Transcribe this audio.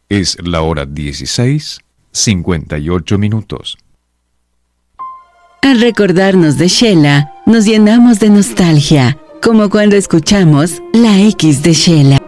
Es la hora 16:58. Al recordarnos de Sheila, nos llenamos de nostalgia, como cuando escuchamos La X de Sheila.